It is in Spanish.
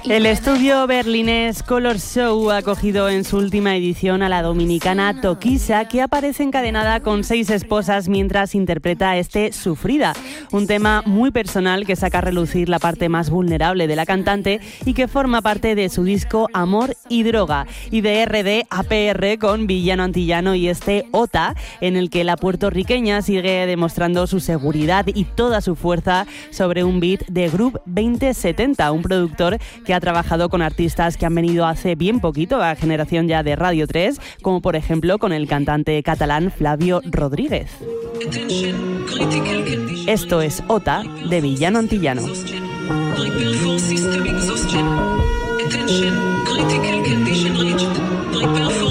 El estudio berlinés Color Show ha acogido en su última edición a la dominicana Tokisa, que aparece encadenada con 6 esposas mientras interpreta Sufrida, un tema muy personal que saca a relucir la parte más vulnerable de la cantante y que forma parte de su disco Amor y Droga, y de RD a PR con Villano Antillano y Ota, en el que la puertorriqueña sigue demostrando su seguridad y toda su fuerza sobre un beat de Group 2070, un productor que ha trabajado con artistas que han venido hace bien poquito a generación ya de Radio 3, como por ejemplo con el cantante catalán Flavio Rodríguez. Esto es Ota, de Villano Antillano. Critical condition reached.